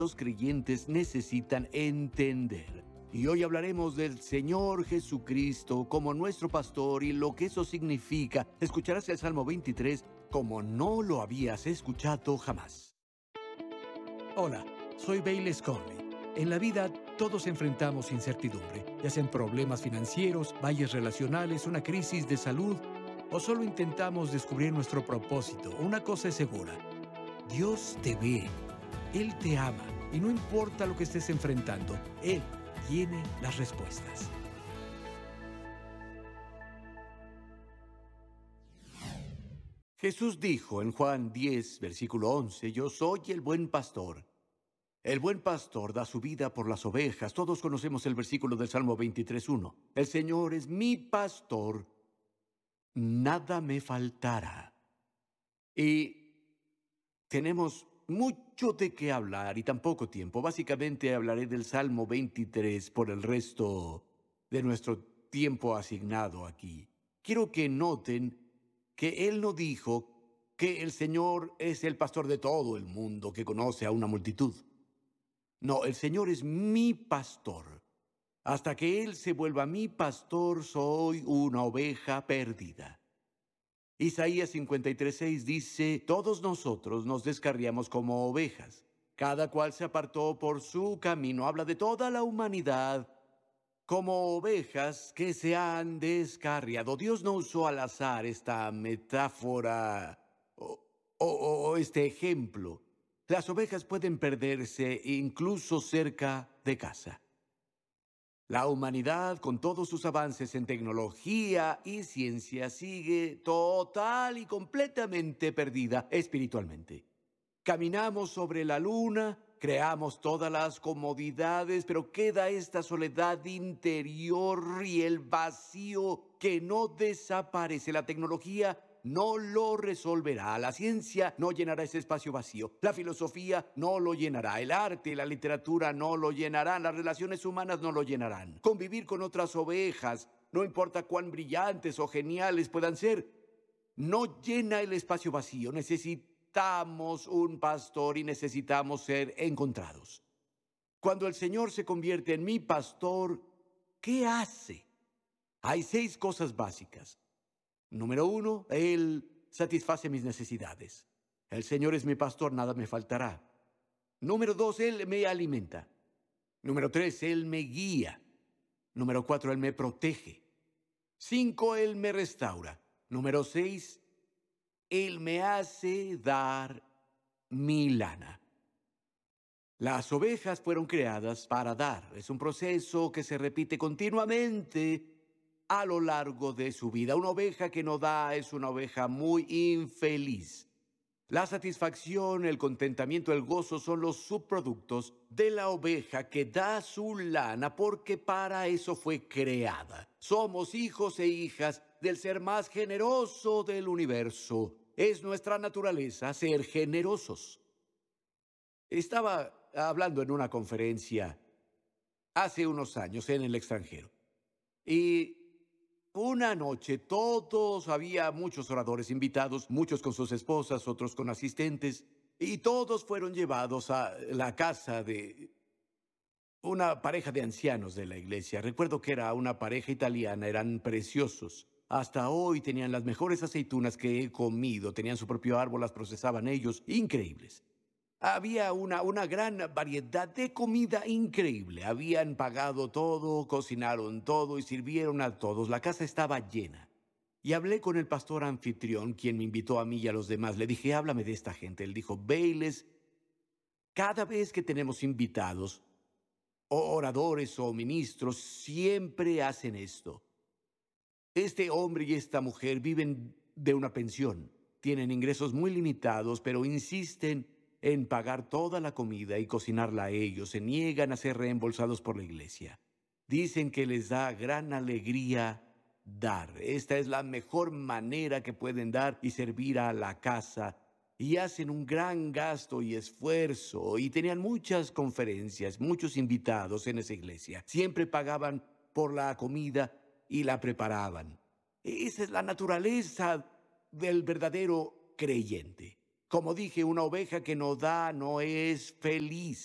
los creyentes necesitan entender. Y hoy hablaremos del Señor Jesucristo como nuestro pastor y lo que eso significa. Escucharás el Salmo 23 como no lo habías escuchado jamás. Hola, soy Bayless Conley. En la vida todos enfrentamos incertidumbre, ya sean problemas financieros, valles relacionales, una crisis de salud o solo intentamos descubrir nuestro propósito. Una cosa es segura, Dios te ve, Él te ama y no importa lo que estés enfrentando, Él tiene las respuestas. Jesús dijo en Juan 10, versículo 11, yo soy el buen pastor. El buen pastor da su vida por las ovejas. Todos conocemos el versículo del Salmo 23:1. El Señor es mi pastor, nada me faltará. Y tenemos mucho de qué hablar y tan poco tiempo. Básicamente hablaré del Salmo 23 por el resto de nuestro tiempo asignado aquí. Quiero que noten que Él no dijo que el Señor es el pastor de todo el mundo que conoce a una multitud. No, el Señor es mi pastor. Hasta que Él se vuelva mi pastor, soy una oveja perdida. Isaías 53:6 dice, todos nosotros nos descarriamos como ovejas. Cada cual se apartó por su camino. Habla de toda la humanidad como ovejas que se han descarriado. Dios no usó al azar esta metáfora o este ejemplo. Las ovejas pueden perderse incluso cerca de casa. La humanidad, con todos sus avances en tecnología y ciencia, sigue total y completamente perdida espiritualmente. Caminamos sobre la luna, creamos todas las comodidades, pero queda esta soledad interior y el vacío que no desaparece. La tecnología no lo resolverá. La ciencia no llenará ese espacio vacío. La filosofía no lo llenará. El arte y la literatura no lo llenarán. Las relaciones humanas no lo llenarán. Convivir con otras ovejas, no importa cuán brillantes o geniales puedan ser, no llena el espacio vacío. Necesitamos un pastor y necesitamos ser encontrados. Cuando el Señor se convierte en mi pastor, ¿qué hace? Hay 6 cosas básicas. Número 1, Él satisface mis necesidades. El Señor es mi pastor, nada me faltará. Número 2, Él me alimenta. Número 3, Él me guía. Número 4, Él me protege. 5, Él me restaura. Número 6, Él me hace dar mi lana. Las ovejas fueron creadas para dar. Es un proceso que se repite continuamente a lo largo de su vida. Una oveja que no da es una oveja muy infeliz. La satisfacción, el contentamiento, el gozo son los subproductos de la oveja que da su lana porque para eso fue creada. Somos hijos e hijas del ser más generoso del universo. Es nuestra naturaleza ser generosos. Estaba hablando en una conferencia hace unos años en el extranjero. Y una noche había muchos oradores invitados, muchos con sus esposas, otros con asistentes, y todos fueron llevados a la casa de una pareja de ancianos de la iglesia. Recuerdo que era una pareja italiana, eran preciosos. Hasta hoy tenían las mejores aceitunas que he comido, tenían su propio árbol, las procesaban ellos, increíbles. Había una gran variedad de comida increíble. Habían pagado todo, cocinaron todo y sirvieron a todos. La casa estaba llena. Y hablé con el pastor anfitrión, quien me invitó a mí y a los demás. Le dije, háblame de esta gente. Él dijo, Bayless, cada vez que tenemos invitados, o oradores o ministros, siempre hacen esto. Este hombre y esta mujer viven de una pensión. Tienen ingresos muy limitados, pero insisten en pagar toda la comida y cocinarla a ellos. Se niegan a ser reembolsados por la iglesia. Dicen que les da gran alegría dar. Esta es la mejor manera que pueden dar y servir a la casa. Y hacen un gran gasto y esfuerzo. Y tenían muchas conferencias, muchos invitados en esa iglesia. Siempre pagaban por la comida y la preparaban. Esa es la naturaleza del verdadero creyente. Como dije, una oveja que no da no es feliz.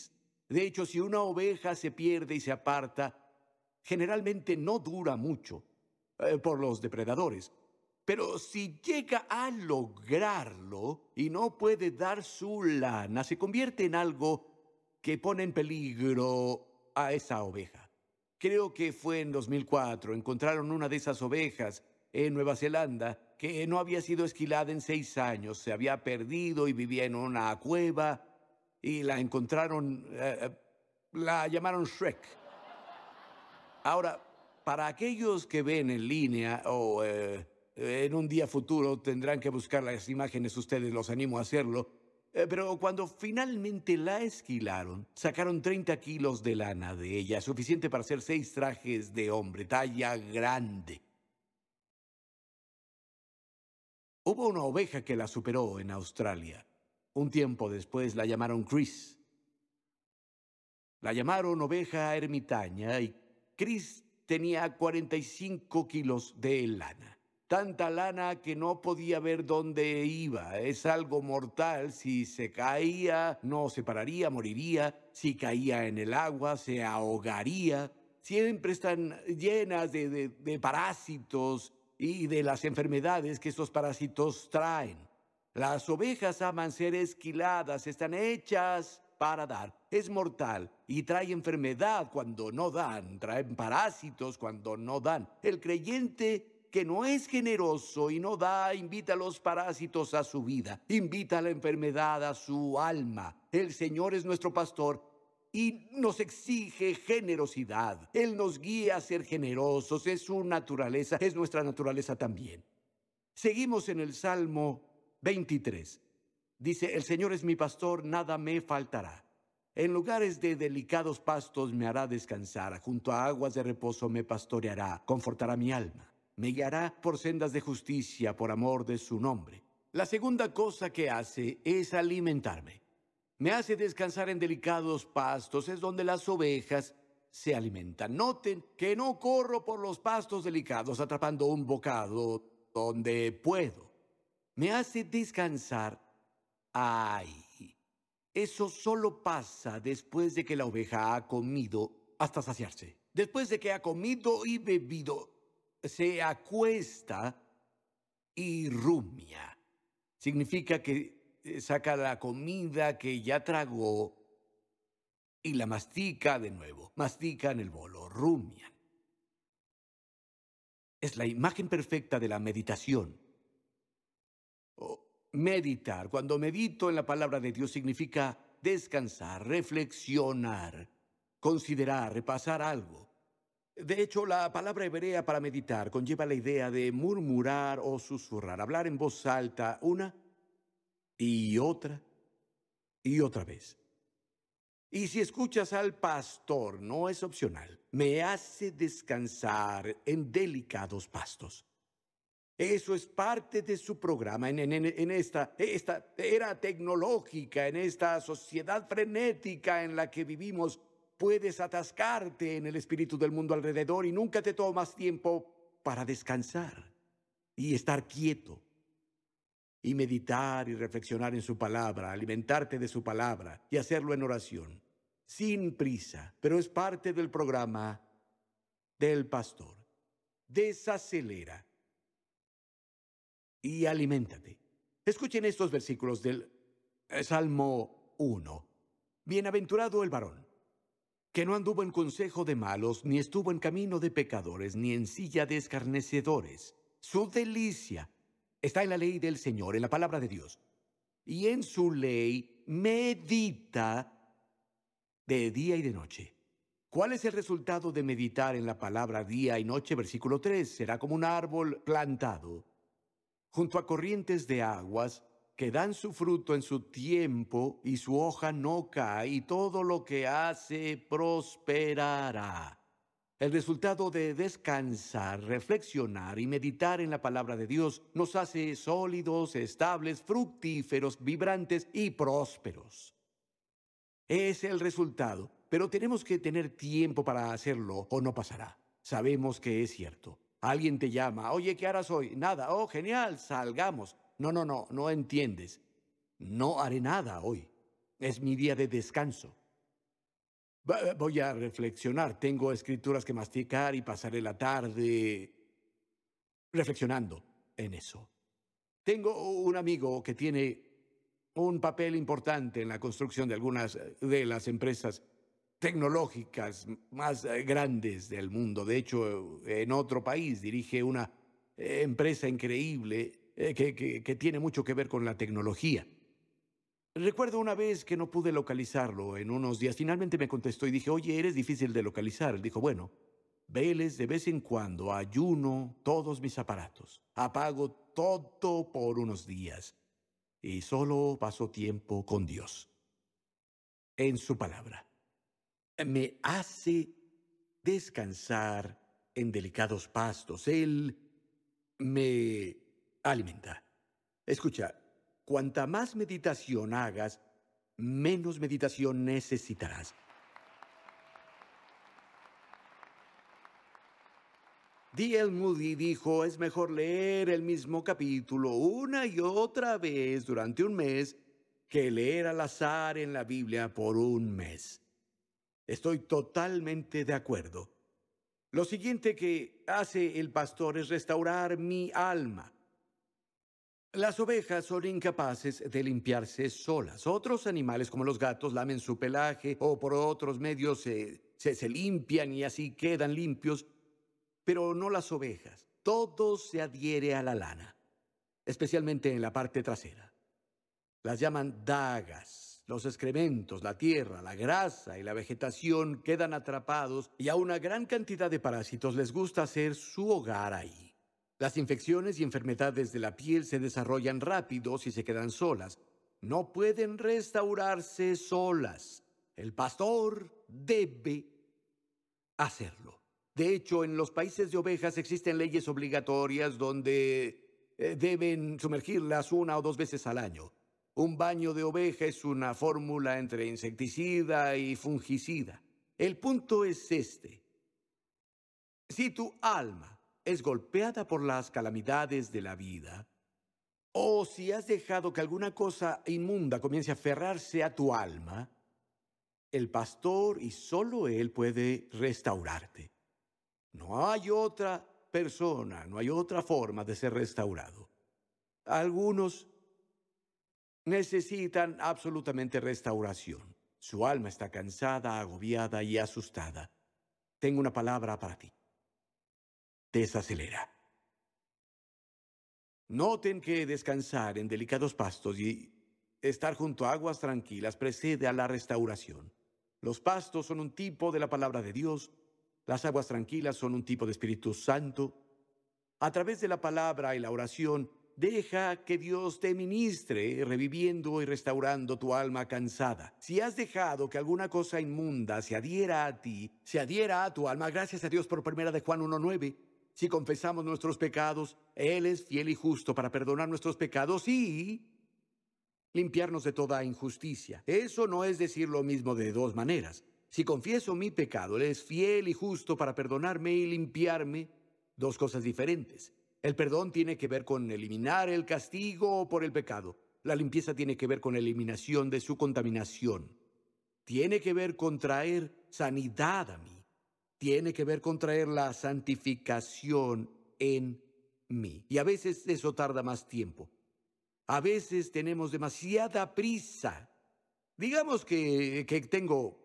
De hecho, si una oveja se pierde y se aparta, generalmente no dura mucho por los depredadores. Pero si llega a lograrlo y no puede dar su lana, se convierte en algo que pone en peligro a esa oveja. Creo que fue en 2004, encontraron una de esas ovejas en Nueva Zelanda que no había sido esquilada en 6 años, se había perdido y vivía en una cueva y la encontraron, la llamaron Shrek. Ahora, para aquellos que ven en línea o en un día futuro tendrán que buscar las imágenes, ustedes los animo a hacerlo. Pero cuando finalmente la esquilaron, sacaron 30 kilos de lana de ella, suficiente para hacer 6 trajes de hombre, talla grande. Hubo una oveja que la superó en Australia. Un tiempo después la llamaron Chris. La llamaron oveja ermitaña y Chris tenía 45 kilos de lana. Tanta lana que no podía ver dónde iba. Es algo mortal. Si se caía, no se pararía, moriría. Si caía en el agua, se ahogaría. Siempre están llenas de parásitos y de las enfermedades que estos parásitos traen. Las ovejas aman ser esquiladas, están hechas para dar. Es mortal y trae enfermedad cuando no dan, traen parásitos cuando no dan. El creyente que no es generoso y no da, invita a los parásitos a su vida, invita a la enfermedad a su alma. El Señor es nuestro pastor y nos exige generosidad. Él nos guía a ser generosos, es su naturaleza, es nuestra naturaleza también. Seguimos en el Salmo 23. Dice, el Señor es mi pastor, nada me faltará. En lugares de delicados pastos me hará descansar, junto a aguas de reposo me pastoreará, confortará mi alma. Me guiará por sendas de justicia, por amor de su nombre. La segunda cosa que hace es alimentarme. Me hace descansar en delicados pastos, es donde las ovejas se alimentan. Noten que no corro por los pastos delicados atrapando un bocado donde puedo. Me hace descansar ahí. Eso solo pasa después de que la oveja ha comido hasta saciarse. Después de que ha comido y bebido, se acuesta y rumia. Significa que saca la comida que ya tragó y la mastica de nuevo. Mastican el bolo, rumian. Es la imagen perfecta de la meditación. Meditar. Cuando medito en la palabra de Dios significa descansar, reflexionar, considerar, repasar algo. De hecho, la palabra hebrea para meditar conlleva la idea de murmurar o susurrar, hablar en voz alta una y otra vez. Y si escuchas al pastor, no es opcional. Me hace descansar en delicados pastos. Eso es parte de su programa en esta era tecnológica, en esta sociedad frenética en la que vivimos. Puedes atascarte en el espíritu del mundo alrededor y nunca te tomas tiempo para descansar y estar quieto y meditar y reflexionar en su palabra, alimentarte de su palabra y hacerlo en oración, sin prisa, pero es parte del programa del pastor. Desacelera y aliméntate. Escuchen estos versículos del Salmo 1. Bienaventurado el varón, que no anduvo en consejo de malos, ni estuvo en camino de pecadores, ni en silla de escarnecedores. Su delicia está en la ley del Señor, en la palabra de Dios. Y en su ley medita de día y de noche. ¿Cuál es el resultado de meditar en la palabra día y noche? Versículo 3. Será como un árbol plantado junto a corrientes de aguas, que dan su fruto en su tiempo y su hoja no cae, y todo lo que hace prosperará. El resultado de descansar, reflexionar y meditar en la palabra de Dios nos hace sólidos, estables, fructíferos, vibrantes y prósperos. Es el resultado, pero tenemos que tener tiempo para hacerlo o no pasará. Sabemos que es cierto. Alguien te llama, oye, ¿qué harás hoy? Nada, oh, genial, salgamos. No entiendes. No haré nada hoy. Es mi día de descanso. Voy a reflexionar. Tengo escrituras que masticar y pasaré la tarde reflexionando en eso. Tengo un amigo que tiene un papel importante en la construcción de algunas de las empresas tecnológicas más grandes del mundo. De hecho, en otro país dirige una empresa increíble que tiene mucho que ver con la tecnología. Recuerdo una vez que no pude localizarlo en unos días. Finalmente me contestó y dije, oye, eres difícil de localizar. Él dijo, bueno, veles de vez en cuando, ayuno todos mis aparatos, apago todo por unos días y solo paso tiempo con Dios, en su palabra. Me hace descansar en delicados pastos. Él me alimenta. Escucha, cuanta más meditación hagas, menos meditación necesitarás. D.L. Moody dijo, es mejor leer el mismo capítulo una y otra vez durante un mes que leer al azar en la Biblia por un mes. Estoy totalmente de acuerdo. Lo siguiente que hace el pastor es restaurar mi alma. Las ovejas son incapaces de limpiarse solas. Otros animales, como los gatos, lamen su pelaje o por otros medios se limpian y así quedan limpios, pero no las ovejas. Todo se adhiere a la lana, especialmente en la parte trasera. Las llaman dagas. Los excrementos, la tierra, la grasa y la vegetación quedan atrapados y a una gran cantidad de parásitos les gusta hacer su hogar ahí. Las infecciones y enfermedades de la piel se desarrollan rápido si se quedan solas. No pueden restaurarse solas. El pastor debe hacerlo. De hecho, en los países de ovejas existen leyes obligatorias donde deben sumergirlas una o dos veces al año. Un baño de oveja es una fórmula entre insecticida y fungicida. El punto es este. Si tu alma es golpeada por las calamidades de la vida, o si has dejado que alguna cosa inmunda comience a aferrarse a tu alma, el pastor y solo él puede restaurarte. No hay otra persona, no hay otra forma de ser restaurado. Algunos necesitan absolutamente restauración. Su alma está cansada, agobiada y asustada. Tengo una palabra para ti. Desacelera. Noten que descansar en delicados pastos y estar junto a aguas tranquilas precede a la restauración. Los pastos son un tipo de la palabra de Dios. Las aguas tranquilas son un tipo de Espíritu Santo. A través de la palabra y la oración, deja que Dios te ministre, reviviendo y restaurando tu alma cansada. Si has dejado que alguna cosa inmunda se adhiera a ti, se adhiera a tu alma, gracias a Dios por 1 Juan 1:9. Si confesamos nuestros pecados, Él es fiel y justo para perdonar nuestros pecados y limpiarnos de toda injusticia. Eso no es decir lo mismo de dos maneras. Si confieso mi pecado, Él es fiel y justo para perdonarme y limpiarme. Dos cosas diferentes. El perdón tiene que ver con eliminar el castigo por el pecado. La limpieza tiene que ver con la eliminación de su contaminación. Tiene que ver con traer sanidad a mí. Tiene que ver con traer la santificación en mí. Y a veces eso tarda más tiempo. A veces tenemos demasiada prisa. Digamos que tengo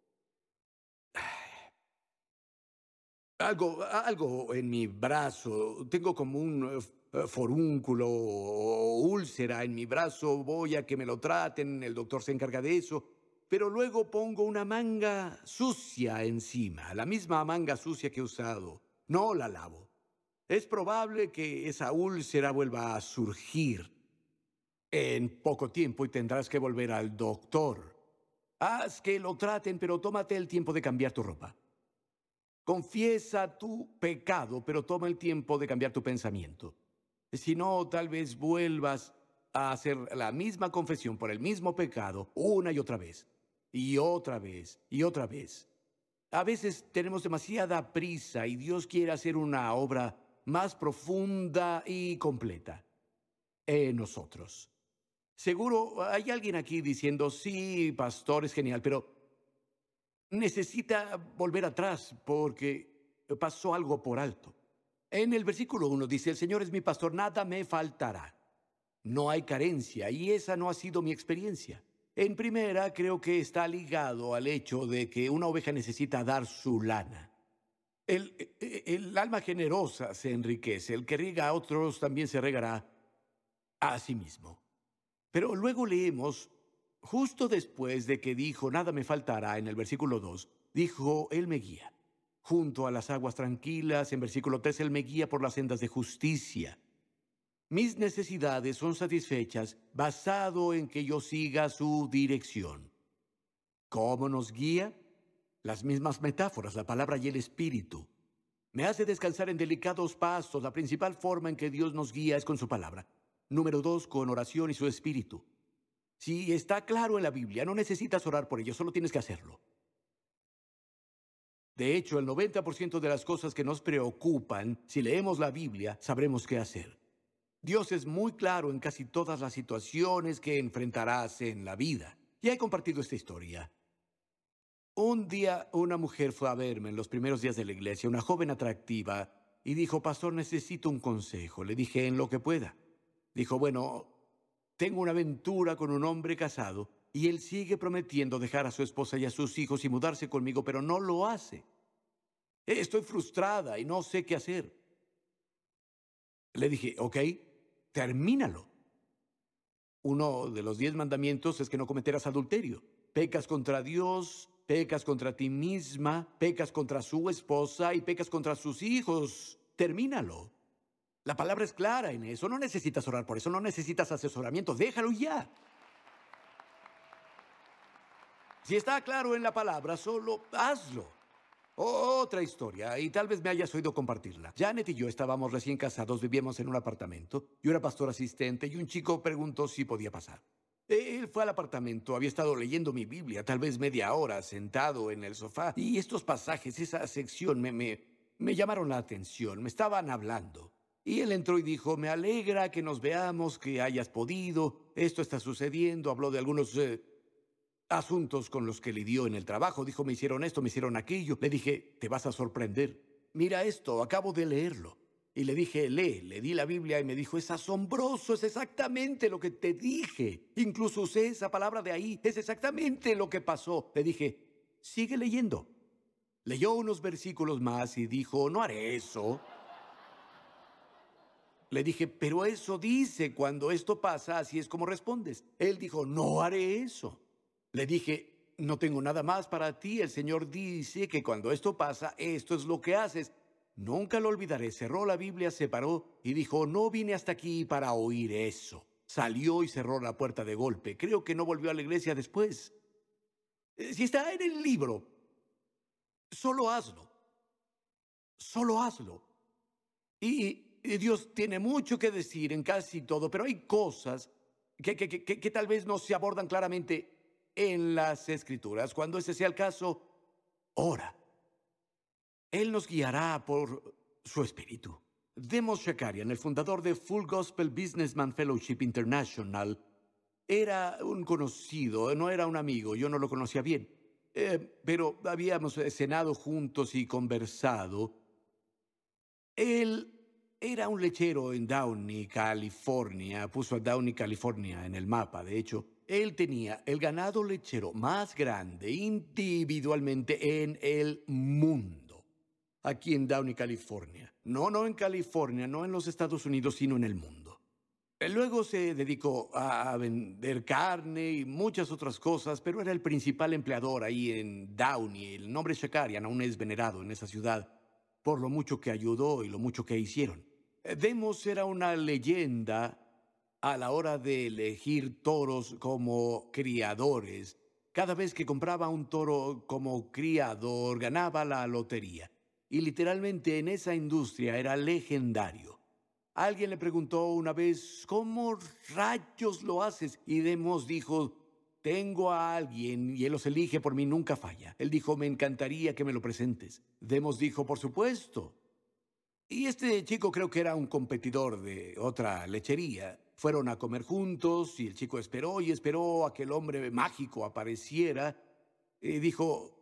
algo en mi brazo. Tengo como un forúnculo o úlcera en mi brazo. Voy a que me lo traten. El doctor se encarga de eso. Pero luego pongo una manga sucia encima. La misma manga sucia que he usado. No la lavo. Es probable que esa úlcera vuelva a surgir en poco tiempo y tendrás que volver al doctor. Haz que lo traten, pero tómate el tiempo de cambiar tu ropa. Confiesa tu pecado, pero toma el tiempo de cambiar tu pensamiento. Si no, tal vez vuelvas a hacer la misma confesión por el mismo pecado una y otra vez. Y otra vez, y otra vez. A veces tenemos demasiada prisa y Dios quiere hacer una obra más profunda y completa en nosotros. Seguro hay alguien aquí diciendo, sí, pastor, es genial, pero necesita volver atrás porque pasó algo por alto. En el versículo 1 dice, el Señor es mi pastor, nada me faltará. No hay carencia y esa no ha sido mi experiencia. En primera, creo que está ligado al hecho de que una oveja necesita dar su lana. El alma generosa se enriquece, el que riega a otros también se regará a sí mismo. Pero luego leemos, justo después de que dijo, nada me faltará, en el versículo 2, dijo, Él me guía. Junto a las aguas tranquilas, en versículo 3, Él me guía por las sendas de justicia. Mis necesidades son satisfechas basado en que yo siga su dirección. ¿Cómo nos guía? Las mismas metáforas, la palabra y el espíritu. Me hace descansar en delicados pastos. La principal forma en que Dios nos guía es con su palabra. Número 2, con oración y su espíritu. Si está claro en la Biblia, no necesitas orar por ello, solo tienes que hacerlo. De hecho, el 90% de las cosas que nos preocupan, si leemos la Biblia, sabremos qué hacer. Dios es muy claro en casi todas las situaciones que enfrentarás en la vida. Ya he compartido esta historia. Un día una mujer fue a verme en los primeros días de la iglesia, una joven atractiva, y dijo, pastor, necesito un consejo. Le dije, en lo que pueda. Dijo, bueno, tengo una aventura con un hombre casado y él sigue prometiendo dejar a su esposa y a sus hijos y mudarse conmigo, pero no lo hace. Estoy frustrada y no sé qué hacer. Le dije, ok, termínalo. Uno de los 10 mandamientos es que no cometerás adulterio. Pecas contra Dios, pecas contra ti misma, pecas contra su esposa y pecas contra sus hijos. Termínalo. La palabra es clara en eso. No necesitas orar por eso, no necesitas asesoramiento. Déjalo ya. Si está claro en la palabra, solo hazlo. Otra historia, y tal vez me hayas oído compartirla. Janet y yo estábamos recién casados, vivíamos en un apartamento. Yo era pastor asistente y un chico preguntó si podía pasar. Él fue al apartamento, había estado leyendo mi Biblia, tal vez media hora, sentado en el sofá. Y estos pasajes, esa sección, me llamaron la atención, me estaban hablando. Y él entró y dijo, me alegra que nos veamos, que hayas podido, esto está sucediendo. Habló de algunos asuntos con los que lidió en el trabajo. Dijo, me hicieron esto, me hicieron aquello. Le dije, te vas a sorprender. Mira esto, acabo de leerlo. Y le dije, lee, le di la Biblia y me dijo, es asombroso, es exactamente lo que te dije. Incluso usé esa palabra de ahí, es exactamente lo que pasó. Le dije, sigue leyendo. Leyó unos versículos más y dijo, no haré eso. Le dije, pero eso dice, cuando esto pasa, así es como respondes. Él dijo, no haré eso. Le dije, no tengo nada más para ti. El Señor dice que cuando esto pasa, esto es lo que haces. Nunca lo olvidaré. Cerró la Biblia, se paró y dijo, no vine hasta aquí para oír eso. Salió y cerró la puerta de golpe. Creo que no volvió a la iglesia después. Si está en el libro, solo hazlo. Solo hazlo. Y Dios tiene mucho que decir en casi todo, pero hay cosas que tal vez no se abordan claramente en las Escrituras. Cuando ese sea el caso, ora. Él nos guiará por su espíritu. Demos Shakarian, el fundador de Full Gospel Businessman Fellowship International, era un conocido, no era un amigo, yo no lo conocía bien, pero habíamos cenado juntos y conversado. Él era un lechero en Downey, California. Puso a Downey, California en el mapa, de hecho. Él tenía el ganado lechero más grande individualmente en el mundo. Aquí en Downey, California. No en California, no en los Estados Unidos, sino en el mundo. Él luego se dedicó a vender carne y muchas otras cosas, pero era el principal empleador ahí en Downey. El nombre Shakarian aún es venerado en esa ciudad por lo mucho que ayudó y lo mucho que hicieron. Demos era una leyenda a la hora de elegir toros como criadores. Cada vez que compraba un toro como criador, ganaba la lotería. Y literalmente en esa industria era legendario. Alguien le preguntó una vez, ¿cómo rayos lo haces? Y Demos dijo, tengo a alguien y él los elige por mí, nunca falla. Él dijo, me encantaría que me lo presentes. Demos dijo, por supuesto. Y este chico creo que era un competidor de otra lechería. Fueron a comer juntos y el chico esperó y esperó a que el hombre mágico apareciera. Y dijo,